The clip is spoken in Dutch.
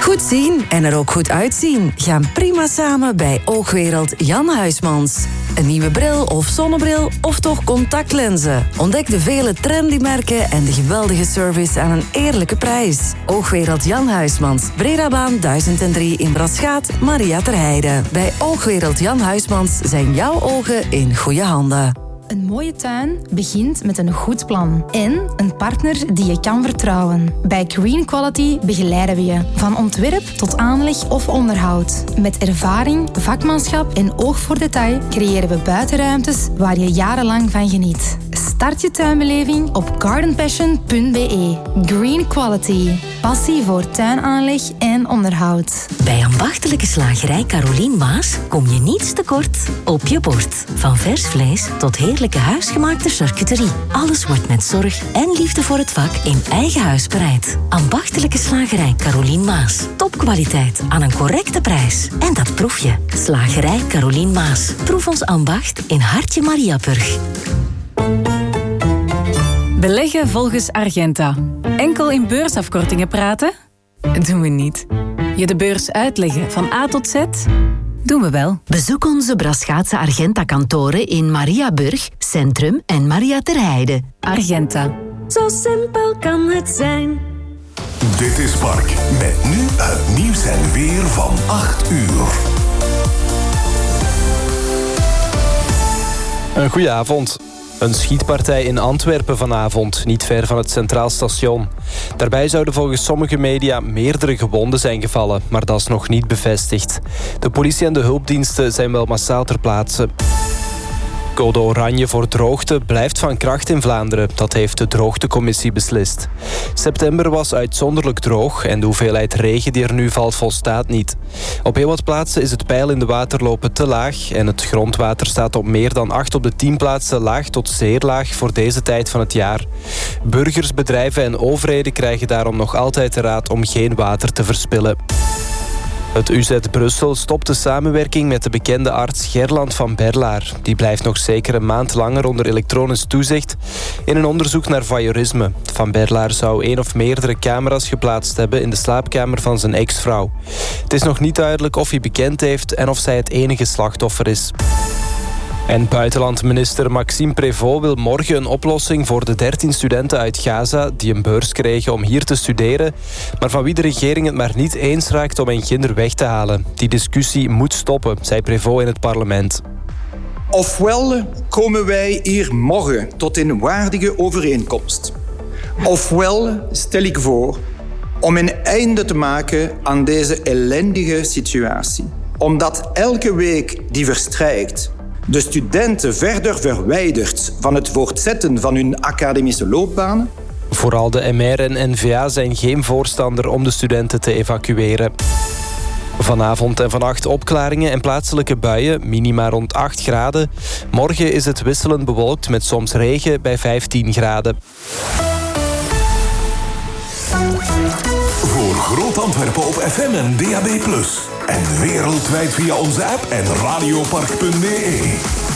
Goed zien en er ook goed uitzien gaan prima samen bij Oogwereld Jan Huysmans. Een nieuwe bril of zonnebril of toch contactlenzen. Ontdek de vele trendy merken en de geweldige service aan een eerlijke prijs. Oogwereld Jan Huysmans, Bredabaan 1003 in Braschaat, Maria ter Heide. Bij Oogwereld Jan Huysmans zijn jouw ogen in goede handen. Een mooie tuin begint met een goed plan en een partner die je kan vertrouwen. Bij Green Quality begeleiden we je van ontwerp tot aanleg of onderhoud. Met ervaring, vakmanschap en oog voor detail creëren we buitenruimtes waar je jarenlang van geniet. Start je tuinbeleving op gardenpassion.be. Green Quality. Passie voor tuinaanleg en onderhoud. Bij ambachtelijke slagerij Carolien Maas kom je niets tekort op je bord. Van vers vlees tot heerlijke huisgemaakte charcuterie. Alles wordt met zorg en liefde voor het vak in eigen huis bereid. Ambachtelijke slagerij Carolien Maas. Topkwaliteit aan een correcte prijs. En dat proef je. Slagerij Carolien Maas. Proef ons ambacht in Hartje Mariaburg. Beleggen volgens Argenta. Enkel in beursafkortingen praten? Doen we niet. Je de beurs uitleggen van A tot Z? Doen we wel. Bezoek onze Braschaatse Argenta-kantoren in Mariaburg, Centrum en Maria ter Heide. Argenta. Zo simpel kan het zijn. Dit is Mark, met nu het nieuws en weer van 8 uur. Een goeie avond. Een schietpartij in Antwerpen vanavond, niet ver van het Centraal Station. Daarbij zouden volgens sommige media meerdere gewonden zijn gevallen, maar dat is nog niet bevestigd. De politie en de hulpdiensten zijn wel massaal ter plaatse. Code oranje voor droogte blijft van kracht in Vlaanderen. Dat heeft de droogtecommissie beslist. September was uitzonderlijk droog en de hoeveelheid regen die er nu valt volstaat niet. Op heel wat plaatsen is het peil in de waterlopen te laag en het grondwater staat op meer dan 8 op de 10 plaatsen laag tot zeer laag voor deze tijd van het jaar. Burgers, bedrijven en overheden krijgen daarom nog altijd de raad om geen water te verspillen. Het UZ Brussel stopt de samenwerking met de bekende arts Gerland van Berlaar. Die blijft nog zeker een maand langer onder elektronisch toezicht in een onderzoek naar voyeurisme. Van Berlaar zou 1 of meerdere camera's geplaatst hebben in de slaapkamer van zijn ex-vrouw. Het is nog niet duidelijk of hij bekend heeft en of zij het enige slachtoffer is. En buitenlandminister Maxime Prévost wil morgen een oplossing voor de 13 studenten uit Gaza die een beurs kregen om hier te studeren, maar van wie de regering het maar niet eens raakt om hen ginder weg te halen. Die discussie moet stoppen, zei Prévost in het parlement. Ofwel komen wij hier morgen tot een waardige overeenkomst. Ofwel stel ik voor om een einde te maken aan deze ellendige situatie. Omdat elke week die verstrijkt de studenten verder verwijderd van het voortzetten van hun academische loopbanen. Vooral de MR en NVA zijn geen voorstander om de studenten te evacueren. Vanavond en vannacht opklaringen en plaatselijke buien, minima rond 8 graden. Morgen is het wisselend bewolkt met soms regen bij 15 graden. Voor Groot Antwerpen op FM en DAB+. En wereldwijd via onze app en radiopark.be.